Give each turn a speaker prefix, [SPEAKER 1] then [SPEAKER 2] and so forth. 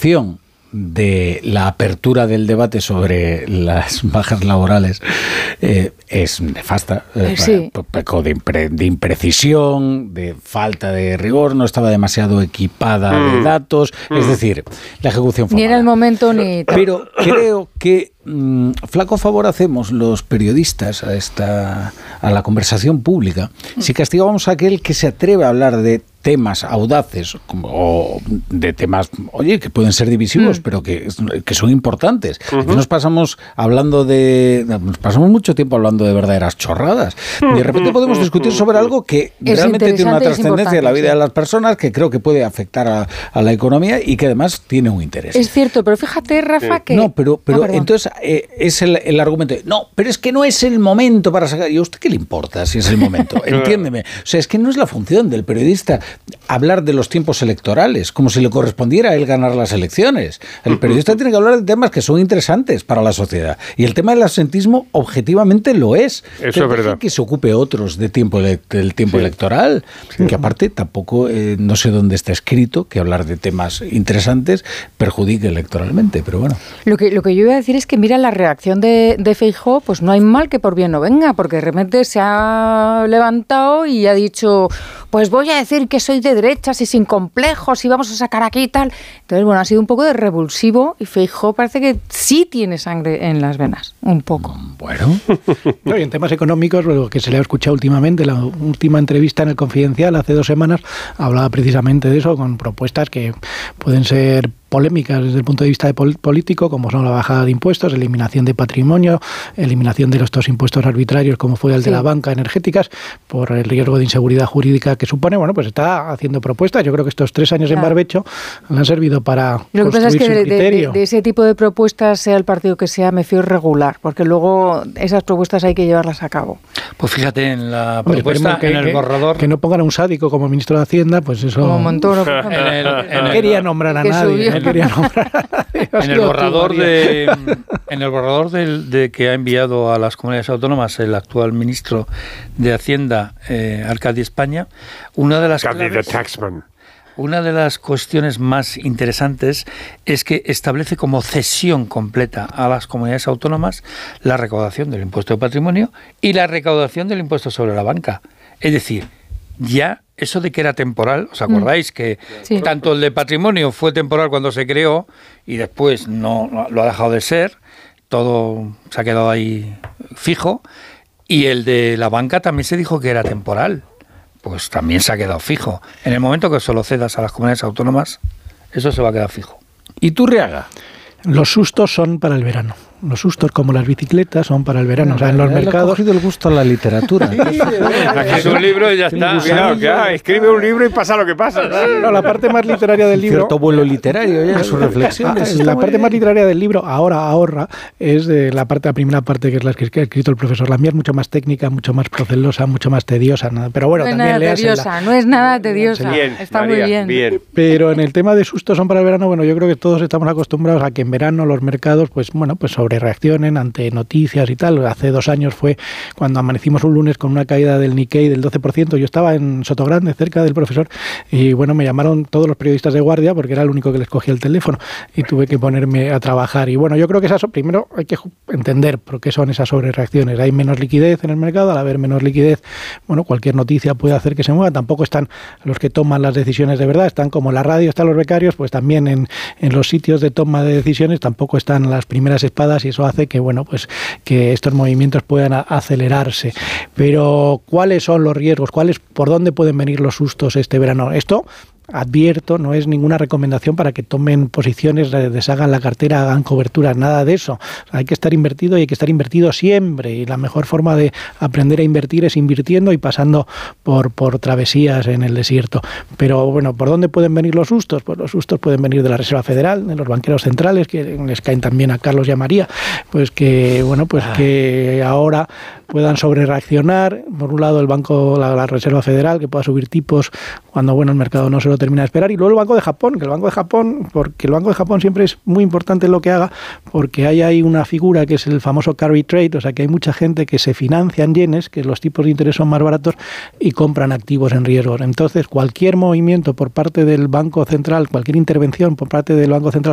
[SPEAKER 1] ejecución de la apertura del debate sobre las bajas laborales es nefasta.
[SPEAKER 2] Sí.
[SPEAKER 1] Pecó de imprecisión, de falta de rigor, no estaba demasiado equipada de datos. Es decir, la ejecución fue
[SPEAKER 2] ni
[SPEAKER 1] mala.
[SPEAKER 2] en el momento ni...
[SPEAKER 1] Pero creo que flaco favor hacemos los periodistas a la conversación pública si castigamos a aquel que se atreve a hablar de temas audaces o de temas, oye, que pueden ser divisivos, pero que son importantes. Aquí nos pasamos mucho tiempo hablando de verdaderas chorradas. Y de repente podemos discutir sobre algo que realmente tiene una trascendencia en la vida de las personas, que creo que puede afectar a la economía y que además tiene un interés.
[SPEAKER 2] Es cierto, pero fíjate, Rafa, que...
[SPEAKER 1] No, pero entonces es el argumento de, no, pero es que no es el momento para sacar... ¿Y a usted qué le importa si es el momento? Entiéndeme. O sea, es que no es la función del periodista hablar de los tiempos electorales, como si le correspondiera a él ganar las elecciones. El periodista tiene que hablar de temas que son interesantes para la sociedad. Y el tema del absentismo objetivamente lo es.
[SPEAKER 3] Eso es verdad.
[SPEAKER 1] Que se ocupe otros del tiempo electoral. Que aparte tampoco, no sé dónde está escrito que hablar de temas interesantes perjudique electoralmente, pero bueno.
[SPEAKER 2] Lo que yo iba a decir es que mira la reacción de Feijóo, pues no hay mal que por bien no venga, porque de repente se ha levantado y ha dicho, pues voy a decir que soy de derechas y sin complejos y vamos a sacar aquí y tal. Entonces, bueno, ha sido un poco de revulsivo y Feijóo parece que sí tiene sangre en las venas, un poco.
[SPEAKER 1] Bueno.
[SPEAKER 4] No, y en temas económicos, lo que se le ha escuchado últimamente, la última entrevista en El Confidencial hace 2 semanas, hablaba precisamente de eso, con propuestas que pueden ser polémicas desde el punto de vista político, como son la bajada de impuestos, eliminación de patrimonio, eliminación de estos impuestos arbitrarios como fue el de la banca, energéticas, por el riesgo de inseguridad jurídica que supone. Bueno, pues está haciendo propuestas. Yo creo que estos 3 años en barbecho le han servido para
[SPEAKER 2] lo que pasa es que
[SPEAKER 4] de
[SPEAKER 2] ese tipo de propuestas, sea el partido que sea, me fío regular, porque luego esas propuestas hay que llevarlas a cabo.
[SPEAKER 5] Pues fíjate, en la propuesta, en el borrador...
[SPEAKER 4] Que no pongan a un sádico como ministro de Hacienda, pues eso...
[SPEAKER 2] Como Montoro.
[SPEAKER 4] No quería nombrar a nadie.
[SPEAKER 5] En el borrador de que ha enviado a las comunidades autónomas el actual ministro de Hacienda, Arcadi España, una de las cuestiones más interesantes es que establece como cesión completa a las comunidades autónomas la recaudación del impuesto de patrimonio y la recaudación del impuesto sobre la banca. Es decir, ya eso de que era temporal, ¿os acordáis? Que tanto el de patrimonio fue temporal cuando se creó y después no lo ha dejado de ser, todo se ha quedado ahí fijo, y el de la banca también se dijo que era temporal, pues también se ha quedado fijo. En el momento que solo cedas a las comunidades autónomas, eso se va a quedar fijo.
[SPEAKER 1] ¿Y tú, Riaga?
[SPEAKER 4] Los sustos son para el verano. Los sustos, como las bicicletas, son para el verano. O sea, en los mercados...
[SPEAKER 1] Ha cogido el gusto a la literatura.
[SPEAKER 3] Aquí es un libro y ya está. Cuidado, escribe un libro y pasa lo que pasa.
[SPEAKER 4] No, la parte más literaria del libro...
[SPEAKER 1] Cierto vuelo literario ya en sus reflexiones.
[SPEAKER 4] La parte más literaria del libro, ahorra, es la primera parte, que es la que ha escrito el profesor Lamier, mucho más técnica, mucho más procelosa, mucho más tediosa. Pero bueno, también
[SPEAKER 2] no es nada tediosa.
[SPEAKER 3] Bien,
[SPEAKER 2] está
[SPEAKER 3] María,
[SPEAKER 2] muy bien.
[SPEAKER 4] Pero en el tema de sustos son para el verano, bueno, yo creo que todos estamos acostumbrados a que en verano los mercados, pues sobre reaccionen ante noticias y tal. Hace 2 años fue cuando amanecimos un lunes con una caída del Nikkei del 12%. Yo estaba en Sotogrande, cerca del profesor, y bueno, me llamaron todos los periodistas de guardia porque era el único que les cogía el teléfono y tuve que ponerme a trabajar. Y bueno, yo creo que primero hay que entender por qué son esas sobrereacciones. Hay menos liquidez en el mercado. Al haber menos liquidez, bueno, cualquier noticia puede hacer que se mueva. Tampoco están los que toman las decisiones de verdad. Están como en la radio, están los becarios, pues también en los sitios de toma de decisiones tampoco están las primeras espadas, y eso hace que, bueno, pues que estos movimientos puedan acelerarse. Pero ¿cuáles son los riesgos? ¿Por dónde pueden venir los sustos este verano? Esto, advierto, no es ninguna recomendación para que tomen posiciones, deshagan la cartera, hagan coberturas, nada de eso. Hay que estar invertido y hay que estar invertido siempre, y la mejor forma de aprender a invertir es invirtiendo y pasando por travesías en el desierto. Pero bueno, ¿por dónde pueden venir los sustos? Pues los sustos pueden venir de la Reserva Federal, de los banqueros centrales, que les caen también a Carlos y a María, pues que bueno, pues que ahora puedan sobrereaccionar. Por un lado, la Reserva Federal, que pueda subir tipos cuando, bueno, el mercado no se lo termina de esperar, y luego el Banco de Japón, porque el Banco de Japón siempre es muy importante lo que haga, porque hay ahí una figura que es el famoso carry trade, o sea que hay mucha gente que se financia en yenes, que los tipos de interés son más baratos, y compran activos en riesgo. Entonces, cualquier movimiento por parte del Banco Central, cualquier intervención por parte del Banco Central